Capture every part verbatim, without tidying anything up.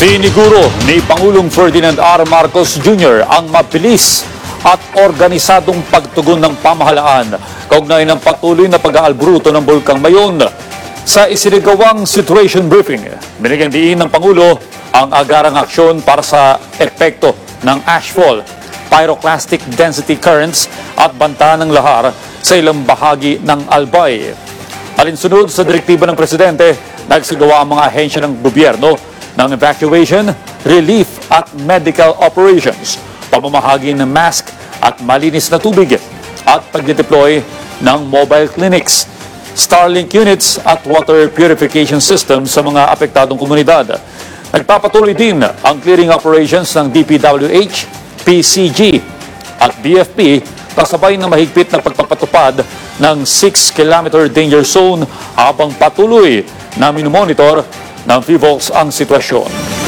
Siniguro ni Pangulong Ferdinand R. Marcos Junior ang mabilis at organisadong pagtugon ng pamahalaan kaugnay ng patuloy na pag-aalburuto ng Bulkang Mayon. Sa isinagawang situation briefing, binigyan diin ng Pangulo ang agarang aksyon para sa epekto ng ashfall, pyroclastic density currents at banta ng lahar sa ilang bahagi ng Albay. Alinsunod sa direktiba ng Presidente, nagsagawa ang mga ahensya ng gobyerno ng evacuation, relief at medical operations, pamamahagi ng mask at malinis na tubig at pag-deploy ng mobile clinics, Starlink units at water purification systems sa mga apektadong komunidad. Nagpapatuloy din ang clearing operations ng D P W H, P C G at B F P kasabay ng mahigpit na pagpapatupad ng six kilometer danger zone habang patuloy na minomonitor ng P V O L S ang sitwasyon.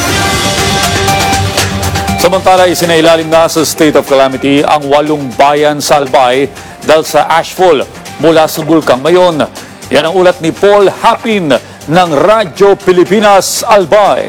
Samantala, isinailalim na sa state of calamity ang walong bayan sa Albay dahil sa ashfall mula sa Bulkang Mayon. Yan ang ulat ni Paul Hapin ng Radyo Pilipinas Albay.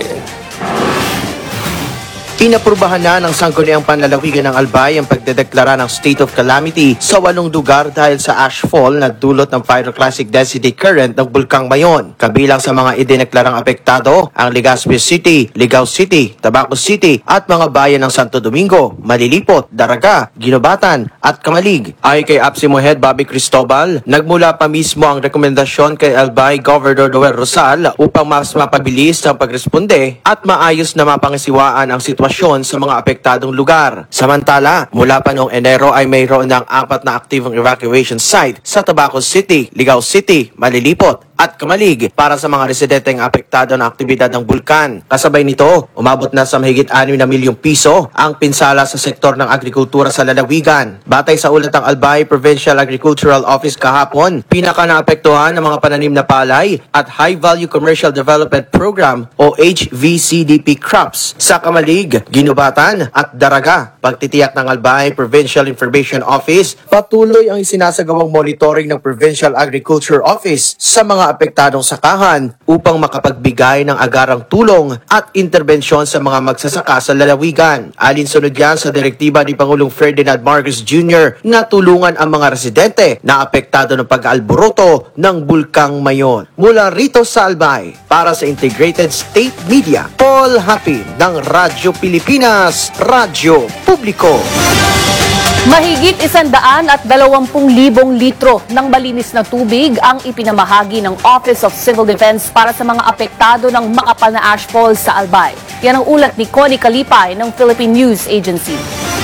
Inaprubahan na ng Sangguniang Panlalawigan ng Albay ang pagdedeklara ng state of calamity sa walong lugar dahil sa ashfall na dulot ng pyroclastic density current ng Bulkang Mayon. Kabilang sa mga idineklarang apektado ang Legazpi City, Ligao City, Tabaco City at mga bayan ng Santo Domingo, Malilipot, Daraga, Ginobatan at Kamalig. Ayon kay APSIMO Head Bobby Cristobal, nagmula pa mismo ang rekomendasyon kay Albay Governor Noel Rosal upang mas mapabilis ang pagresponde at maayos na mapangisiwaan ang sitwasyon sa mga apektadong lugar. Samantala, mula pa noong Enero ay mayroon ng apat na aktibong evacuation site sa Tabaco City, Ligao City, Malilipot at Kamalig para sa mga residenteng apektado ng aktibidad ng bulkan. Kasabay nito, umabot na sa mahigit anim na milyong piso ang pinsala sa sektor ng agrikultura sa lalawigan. Batay sa ulat ng Albay Provincial Agricultural Office kahapon, pinaka naapektuhan ng mga pananim na palay at High Value Commercial Development Program o H V C D P crops sa Kamalig, Ginobatan at Daraga. Pagtitiyak ng Albay Provincial Information Office, patuloy ang isinasagawang monitoring ng Provincial Agriculture Office sa mga apektadong sakahan upang makapagbigay ng agarang tulong at interbensyon sa mga magsasaka sa lalawigan. Alinsunod yan sa direktiba ni Pangulong Ferdinand Marcos Junior na tulungan ang mga residente na apektado ng pag-aalboroto ng Bulkang Mayon. Mula rito sa Albay, para sa Integrated State Media, Paul Hapin ng Radyo Pilipinas, Radyo Publiko. Mahigit isandaan at dalawampung libong litro ng malinis na tubig ang ipinamahagi ng Office of Civil Defense para sa mga apektado ng makapal na ashfall sa Albay. Yan ang ulat ni Connie Kalipay ng Philippine News Agency.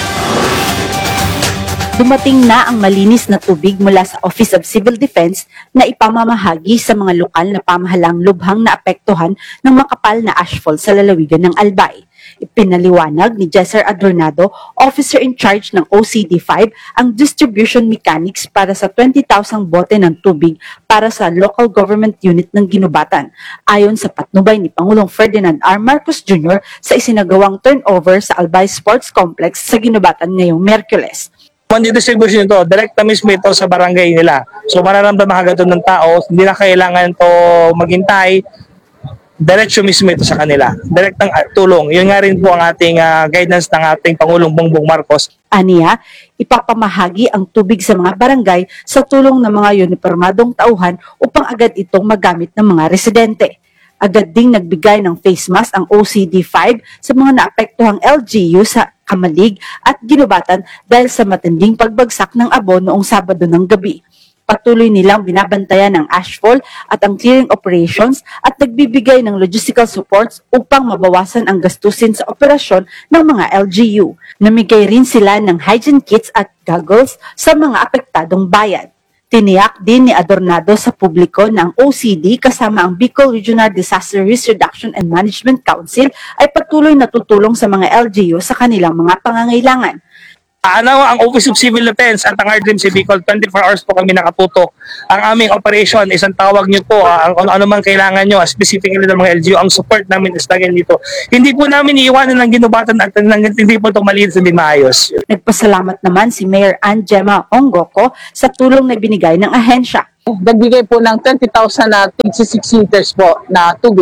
Dumating na ang malinis na tubig mula sa Office of Civil Defense na ipamamahagi sa mga lokal na pamahalang lubhang naapektuhan ng makapal na ashfall sa lalawigan ng Albay. Ipinaliwanag ni Jesser Adornado, Officer in Charge ng O C D five, ang distribution mechanics para sa twenty thousand bote ng tubig para sa local government unit ng Ginobatan, ayon sa patnubay ni Pangulong Ferdinand R. Marcos Junior sa isinagawang turnover sa Albay Sports Complex sa Ginobatan ngayong Miyerkules. Ang distribution ito, direct na mismo ito sa barangay nila. So mararamdaman agad ng tao, hindi na kailangan to maghintay, diretso mismo ito sa kanila. Direct ang tulong. Yun nga rin po ang ating uh, guidance ng ating Pangulong Bongbong Marcos. Aniya, ipapamahagi ang tubig sa mga barangay sa tulong ng mga unipormadong tauhan upang agad itong magamit ng mga residente. Agad ding nagbigay ng face mask ang O C D five sa mga naapektuhang L G U sa Kamalig at Ginobatan dahil sa matinding pagbagsak ng abo noong Sabado ng gabi. Patuloy nilang binabantayan ang ashfall at ang clearing operations at nagbibigay ng logistical supports upang mabawasan ang gastusin sa operasyon ng mga L G U. Namigay rin sila ng hygiene kits at goggles sa mga apektadong bayan. Tiniyak din ni Adornado sa publiko ng O C D kasama ang Bicol Regional Disaster Risk Reduction and Management Council ay patuloy na tutulong sa mga L G U sa kanilang mga pangangailangan. Ano ang Office of Civil Defense at ang R D M C Bicol, twenty-four hours po kami nakatutok. Ang aming operation, isang tawag nyo po, uh, ang ano man kailangan nyo, specifically ng mga L G U, ang support namin is lagyan dito. Hindi po namin iiwanan ng Ginobatan at hindi po ito maliit sa di maayos. Nagpasalamat naman si Mayor Ann Gemma Ongoko sa tulong na binigay ng ahensya. Nagbigay po ng twenty thousand na sixty-six liters po na tubig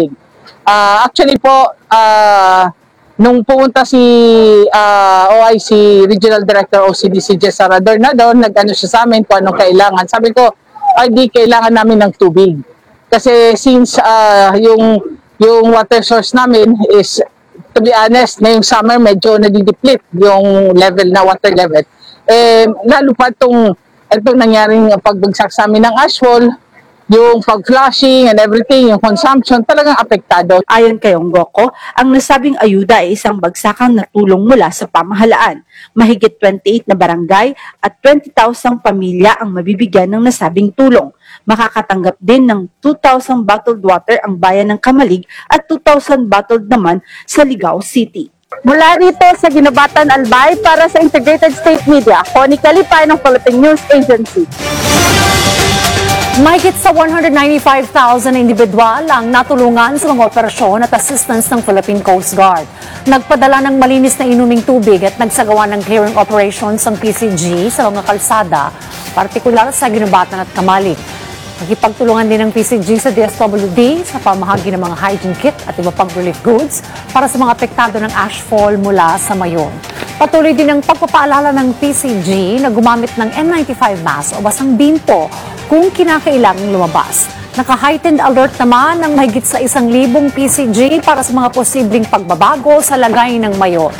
Ah, actually po, ah, nung pumunta si ah, O I C Regional Director O C D C Jess Sarador na doon, nag-ano siya sa amin kung anong kailangan. Sabi ko, ay di kailangan namin ng tubig. Kasi since ah, yung, yung water source namin is, to be honest, ngayong summer medyo nadideplete yung level na water level. Eh, lalo pa itong, itong nangyaring pagbagsak sa amin ng ashfall, yung pag-flushing and everything, yung consumption, talagang apektado. Ayon kay Onggoco, ang nasabing ayuda ay isang bagsakang na tulong mula sa pamahalaan. Mahigit twenty-eight na barangay at twenty thousand pamilya ang mabibigyan ng nasabing tulong. Makakatanggap din ng two thousand bottled water ang bayan ng Kamalig at two thousand bottled naman sa Ligao City. Mula rito sa Ginobatan Albay para sa Integrated State Media, Connie Calipay ng Philippine News Agency. Mahigit sa one hundred ninety-five thousand individual ang natulungan sa mga operasyon at assistance ng Philippine Coast Guard. Nagpadala ng malinis na inuming tubig at nagsagawa ng clearing operations ang P C G sa mga kalsada, partikular sa Ginobatan at Kamalig. Nagipagtulungan din ng P C G sa D S W D sa pamahagi ng mga hygiene kit at iba pang relief goods para sa mga apektado ng ashfall mula sa Mayon. Patuloy din ang pagpapaalala ng P C G na gumamit ng N ninety-five mask o basang binto kung kinakailangang lumabas. Naka-heightened alert naman ng mahigit sa isang libong P C G para sa mga posibleng pagbabago sa lagay ng Mayon.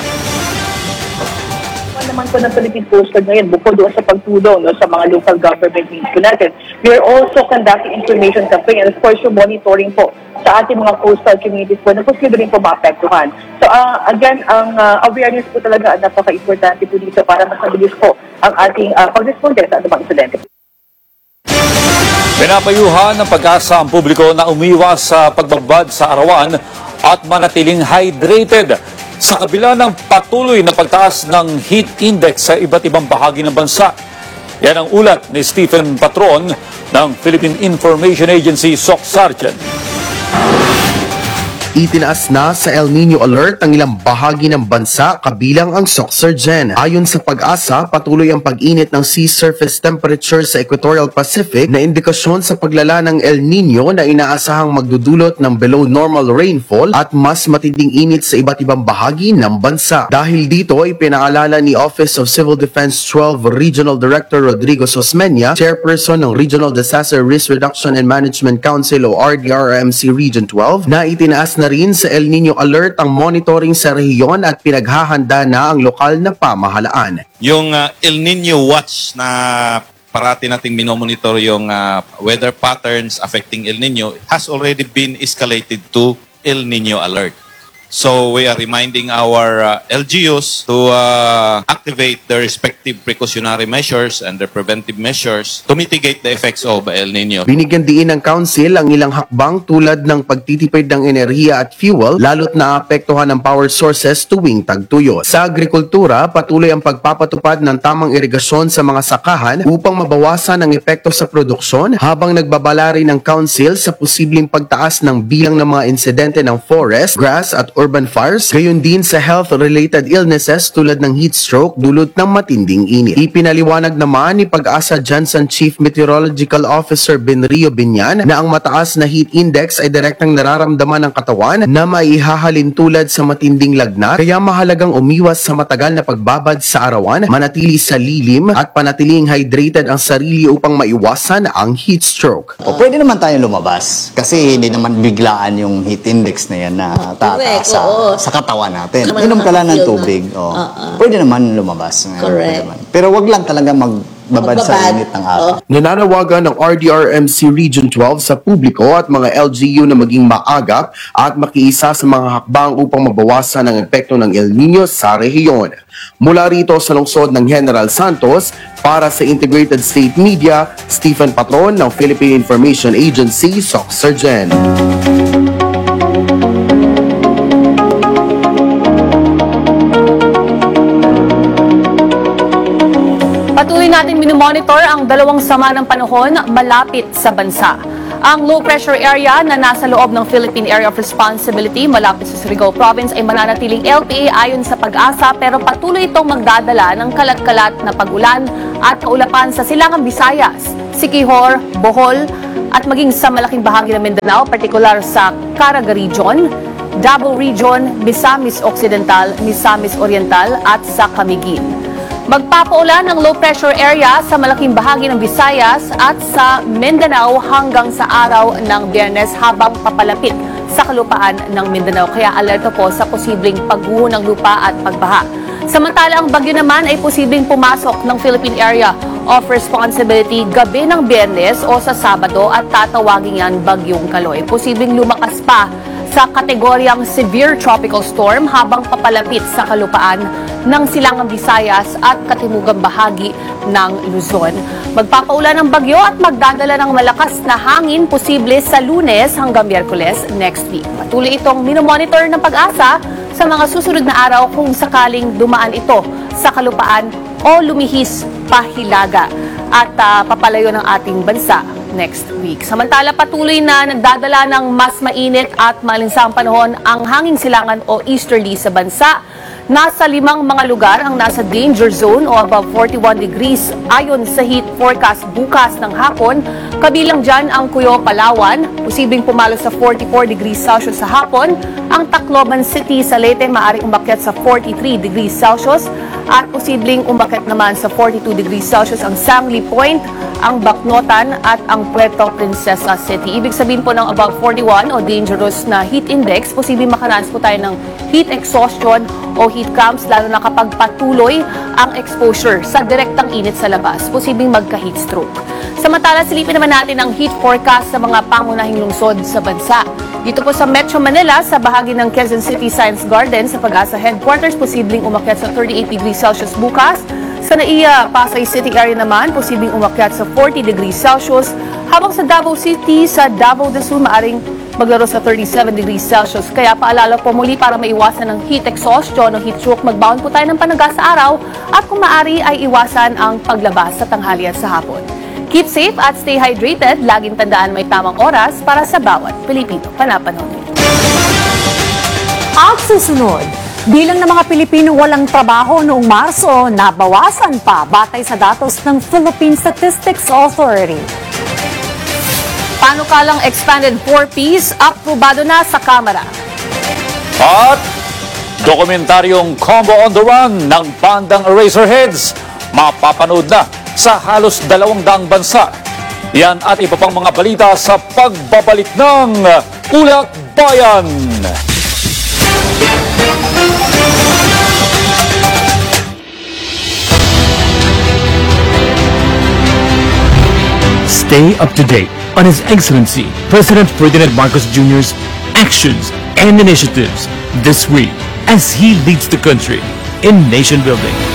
Naman po ng Philippine Coast Guard ngayon, bukod doon sa pagtulong no, sa mga local government needs po natin, we are also conducting information campaign and of course yung monitoring po sa ating mga coastal communities po na posible rin po maapektuhan. So uh, again, ang uh, awareness po talaga ang napaka-importante po dito para mas mabilis po ang ating uh, pag-responde sa anumang insidente. Pinapayuhan ng Pag-asa ang publiko na umiwas sa pagbabad sa arawan at manatiling hydrated sa kabila ng patuloy na pagtaas ng heat index sa iba't ibang bahagi ng bansa. Yan ang ulat ni Stephen Patron ng Philippine Information Agency, S O C Sargent. Itinaas na sa El Nino Alert ang ilang bahagi ng bansa kabilang ang S O C Sargent. Ayon sa Pag-asa, patuloy ang pag-init ng sea surface temperature sa Equatorial Pacific na indikasyon sa paglala ng El Nino na inaasahang magdudulot ng below normal rainfall at mas matinding init sa iba't ibang bahagi ng bansa. Dahil dito, ipinaalala ni Office of Civil Defense twelve Regional Director Rodrigo Sosmeña, Chairperson ng Regional Disaster Risk Reduction and Management Council o R D R M C Region twelve, na itinaas na rin sa El Nino Alert ang monitoring sa rehiyon at pinaghahanda na ang lokal na pamahalaan. Yung uh, El Nino Watch na parati nating minomonitor yung uh, weather patterns affecting El Nino has already been escalated to El Nino Alert. So we are reminding our uh, L G Us to uh, activate their respective precautionary measures and their preventive measures to mitigate the effects of El Nino. Binigyan diin ng Council ang ilang hakbang tulad ng pagtitipid ng enerhiya at fuel lalo't naapektuhan ng power sources tuwing tagtuyot. Sa agrikultura, patuloy ang pagpapatupad ng tamang irigasyon sa mga sakahan upang mabawasan ang epekto sa produksyon habang nagbabala rin ng Council sa posibleng pagtaas ng bilang ng mga insidente ng forest, grass at urban fires, gayon din sa health-related illnesses tulad ng heat stroke dulot ng matinding init. Ipinaliwanag naman ni Pag-asa Jansan Chief Meteorological Officer Benrio Binyan na ang mataas na heat index ay direktang nararamdaman ng katawan na maihahalin tulad sa matinding lagnat, kaya mahalagang umiwas sa matagal na pagbabad sa arawan, manatili sa lilim at panatiling hydrated ang sarili upang maiwasan ang heat stroke. O, pwede naman tayo lumabas kasi hindi naman biglaan yung heat index na yan na tataas sa, oo. sa katawan natin. Naman Inom ka lang ng nakaka-feel tubig. na. O, Oo. pwede naman lumabas. Ngayon, Correct. pwede naman. Pero wag lang talaga magbabad sa Magbabad. init ng araw. Nananawagan ng R D R M C Region twelve sa publiko at mga L G U na maging maagap at makiisa sa mga hakbang upang mabawasan ang epekto ng El Nino sa rehiyon. Mula rito sa lungsod ng General Santos, para sa Integrated State Media, Stephen Patron ng Philippine Information Agency, S O C Sargent. Patuloy natin minomonitor ang dalawang sama ng panahon malapit sa bansa. Ang low pressure area na nasa loob ng Philippine Area of Responsibility malapit sa Surigao Province ay mananatiling L P A ayon sa Pag-asa, pero patuloy itong magdadala ng kalat-kalat na pag-ulan at kaulapan sa Silangang Visayas, Siquijor, Bohol, at maging sa malaking bahagi ng Mindanao, partikular sa Caraga Region, Davao Region, Misamis Occidental, Misamis Oriental at sa Camiguin. Magpapaulan ng low pressure area sa malaking bahagi ng Visayas at sa Mindanao hanggang sa araw ng Biyernes habang papalapit sa kalupaan ng Mindanao. Kaya alerto po sa posibleng pagguho ng lupa at pagbaha. Samantala, ang bagyo naman ay posibleng pumasok ng Philippine Area of Responsibility gabi ng Biyernes o sa Sabado at tatawagin yan Bagyong Kaloy. Posibleng lumakas pa sa kategoryang Severe Tropical Storm habang papalapit sa kalupaan ng Silangang Visayas at katimugang bahagi ng Luzon. Magpapaulan ng bagyo at magdadala ng malakas na hangin posible sa Lunes hanggang Miyerkules next week. Patuloy itong minomonitor ng Pag-asa sa mga susunod na araw kung sakaling dumaan ito sa kalupaan o lumihis pahilaga at uh, papalayo ng ating bansa next week. Samantala, patuloy na nagdadala ng mas mainit at malinsang panahon ang hanging silangan o easterly sa bansa. Nasa limang mga lugar ang nasa danger zone o above forty-one degrees ayon sa heat forecast bukas ng hapon. Kabilang dyan ang Cuyo, Palawan, posibleng pumalo sa forty-four degrees Celsius sa hapon. Ang Tacloban City sa Leyte maaaring umakyat sa forty-three degrees Celsius at posibleng umakyat naman sa forty-two degrees Celsius ang Sangley Point, ang Bacnotan at ang Puerto Princesa City. Ibig sabihin po ng above forty-one o dangerous na heat index, posibleng makaranas po tayo ng heat exhaustion o heat cramps lalo na kapag patuloy ang exposure sa direktang init sa labas. Posibleng magka-heat stroke. Samantala, silipin naman natin ang heat forecast sa mga pangunahing lungsod sa bansa. Dito po sa Metro Manila, sa bahagi ng Quezon City Science Garden sa Pag-asa Headquarters, posibleng umakyat sa thirty-eight degrees Celsius bukas. Sa Naiya, Pasay City area naman, posibleng umakyat sa forty degrees Celsius. Habang sa Davao City, sa Davao del Sur, maaring maglaro sa thirty-seven degrees Celsius. Kaya paalala po muli para maiwasan ng heat exhaustion o heat stroke, magbaon po tayo ng panaga sa araw at kung maaari ay iwasan ang paglabas sa tanghali at sa hapon. Keep safe at stay hydrated. Laging tandaan may tamang oras para sa bawat Pilipino. Panapanahon. At susunod, bilang ng mga Pilipinong walang trabaho noong Marso, nabawasan pa batay sa datos ng Philippine Statistics Authority. Panukalang expanded four Ps, aprobado na sa Kamara. At dokumentaryong Combo on the Run ng bandang Eraserheads, mapapanood na sa halos dalawang daang bansa. Yan at iba pang mga balita sa pagbabalik ng Ulak Bayan. Stay up to date on His Excellency President Ferdinand Marcos Junior's actions and initiatives this week as he leads the country in nation building.